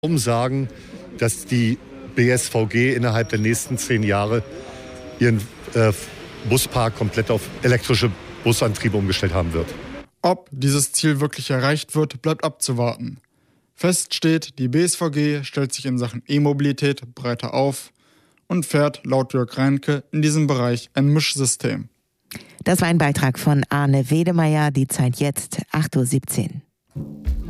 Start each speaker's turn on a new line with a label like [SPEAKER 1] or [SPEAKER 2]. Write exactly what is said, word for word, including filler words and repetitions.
[SPEAKER 1] Um sagen, dass die B S V G innerhalb der nächsten zehn Jahre ihren äh, Buspark komplett auf elektrische Busantriebe umgestellt haben wird.
[SPEAKER 2] Ob dieses Ziel wirklich erreicht wird, bleibt abzuwarten. Fest steht, die B S V G stellt sich in Sachen E-Mobilität breiter auf und fährt laut Jörg Reinke in diesem Bereich ein Mischsystem.
[SPEAKER 3] Das war ein Beitrag von Arne Wedemeyer, die Zeit jetzt acht Uhr siebzehn.